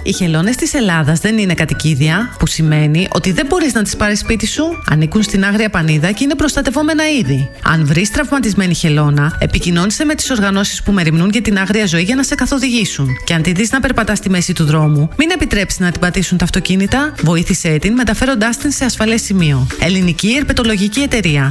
Οι χελώνες της Ελλάδας δεν είναι κατοικίδια, που σημαίνει ότι δεν μπορείς να τις πάρεις σπίτι σου. Ανήκουν στην Άγρια Πανίδα και είναι προστατευόμενα είδη. Αν βρεις τραυματισμένη χελώνα, επικοινώνησε με τις οργανώσεις που μεριμνούν για την άγρια ζωή για να σε καθοδηγήσουν. Και αν τη δεις να περπατά στη μέση του δρόμου, μην επιτρέψεις να την πατήσουν τα αυτοκίνητα, βοήθησέ την μεταφέροντάς την σε ασφαλές σημείο. Ελληνική Ερπετολογική Εταιρεία.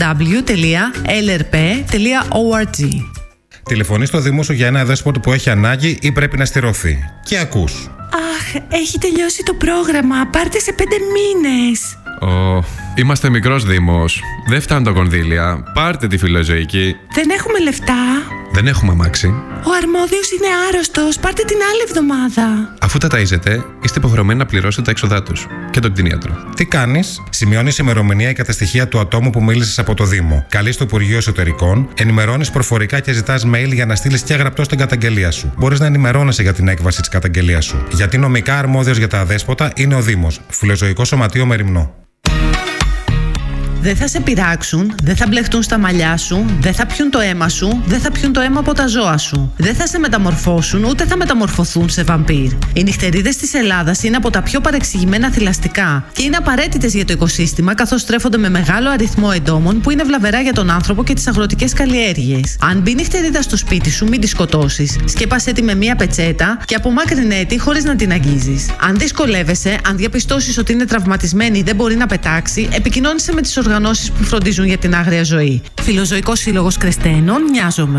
www.lrp.org. Τηλεφωνείς στο Δήμο σου για ένα δέσποτο που έχει ανάγκη ή πρέπει να στηρωθεί. Και ακούς. Αχ, έχει τελειώσει το πρόγραμμα. Πάρτε σε 5 μήνες. Είμαστε μικρός Δήμος. Δεν φτάνουν τα κονδύλια. Πάρτε τη φιλοζωική. Δεν έχουμε λεφτά. Δεν έχουμε αμάξι. Ο αρμόδιος είναι άρρωστος. Πάρτε την άλλη εβδομάδα. Αφού τα ταΐζετε, είστε υποχρεωμένοι να πληρώσετε τα έξοδά τους και τον κτηνίατρο. Τι κάνεις? Σημειώνεις ημερομηνία και τα στοιχεία του ατόμου που μίλησες από το Δήμο. Καλείς το Υπουργείο Εσωτερικών, ενημερώνεις προφορικά και ζητάς mail για να στείλεις και γραπτό στην καταγγελία σου. Μπορείς να ενημερώνεσαι για την έκβαση της καταγγελίας σου. Γιατί νομικά αρμόδιος για τα αδέσποτα είναι ο Δήμος. Φιλοζωικό Σωματείο Μεριμνό. Δεν θα σε πειράξουν, δεν θα μπλεχτούν στα μαλλιά σου, δεν θα πιούν το αίμα σου, δεν θα πιούν το αίμα από τα ζώα σου. Δεν θα σε μεταμορφώσουν, ούτε θα μεταμορφωθούν σε βαμπύρ. Οι νυχτερίδες της Ελλάδας είναι από τα πιο παρεξηγημένα θηλαστικά και είναι απαραίτητες για το οικοσύστημα, καθώς στρέφονται με μεγάλο αριθμό εντόμων που είναι βλαβερά για τον άνθρωπο και τις αγροτικές καλλιέργειες. Αν μπει νυχτερίδα στο σπίτι σου, μην τη σκοτώσεις. Σκέπασέ τη με μία πετσέτα και απομάκρυνέ τη χωρίς να την αγγίζεις. Αν δυσκολεύεσαι, αν διαπιστώσεις ότι είναι τραυματισμένη ή δεν μπορεί να πετάξει, επικοινώνησε με τις οργανώσεις που φροντίζουν για την άγρια ζωή. Φιλοζωικός Σύλλογος Κρεστένων, μοιάζομαι.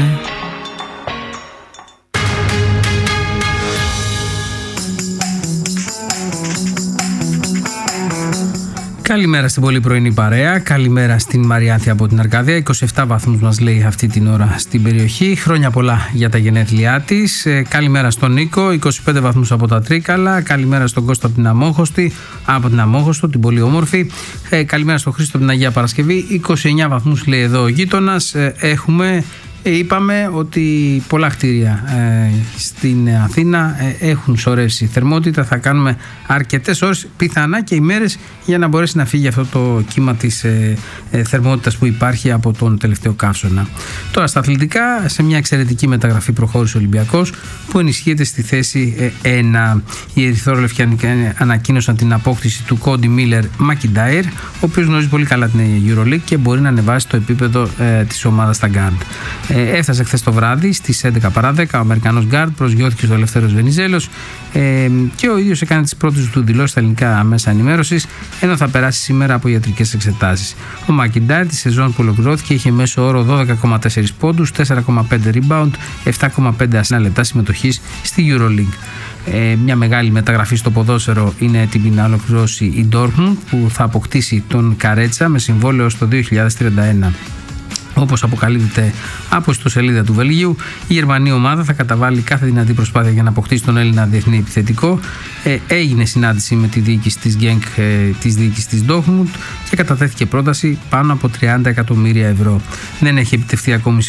Καλημέρα στην πολύ πρωινή παρέα. Καλημέρα στην Μαριάνθη από την Αρκαδία. 27 βαθμούς μας λέει αυτή την ώρα στην περιοχή. Χρόνια πολλά για τα γενέθλιά της. Καλημέρα στον Νίκο. 25 βαθμούς από τα Τρίκαλα. Καλημέρα στον Κώστα από την Αμόχωστο, την πολύ όμορφη. Καλημέρα στον Χρήστο από την Αγία Παρασκευή. 29 βαθμούς λέει εδώ ο γείτονας. Είπαμε ότι πολλά κτίρια στην Αθήνα έχουν σωρεύσει θερμότητα. Θα κάνουμε αρκετές ώρες, πιθανά και ημέρες, για να μπορέσει να φύγει αυτό το κύμα της θερμότητας που υπάρχει από τον τελευταίο καύσωνα. Τώρα στα αθλητικά, σε μια εξαιρετική μεταγραφή προχώρησε ο Ολυμπιακός, που ενισχύεται στη θέση 1. Οι ερυθρόλευκοι ανακοίνωσαν την απόκτηση του Κόντι Μίλερ Μακιντάιρ, ο οποίος γνωρίζει πολύ καλά την EuroLeague και μπορεί να ανεβάσει το επίπεδο της ομάδας στα γκάρντ. Έφτασε χθες το βράδυ στις 11 παρά 10 ο Αμερικανός γκάρντ, προσγειώθηκε στο Ελευθέρος Βενιζέλος και ο ίδιος έκανε τις πρώτες του δηλώσεις στα ελληνικά μέσα ενημέρωσης, ενώ θα περάσει σήμερα από ιατρικές εξετάσεις. Ο Μακιντάιρ τη σεζόν που ολοκληρώθηκε είχε μέσο όρο 12,4 πόντους, 4,5 rebound, 7,5 λεπτά συμμετοχής στη EuroLeague. Μια μεγάλη μεταγραφή στο ποδόσφαιρο είναι έτοιμη να ολοκληρώσει η Dortmund, που θα αποκτήσει τον Καρέτσα με συμβόλαιο στο 2031. Όπως αποκαλύπτεται από ιστοσελίδα του Βελγίου, η γερμανή ομάδα θα καταβάλει κάθε δυνατή προσπάθεια για να αποκτήσει τον Έλληνα διεθνή επιθετικό. Έγινε συνάντηση με τη διοίκηση της Genk, της διοίκησης της Dortmund, και κατατέθηκε πρόταση πάνω από 30 εκατομμύρια ευρώ. Δεν έχει επιτευχθεί ακόμη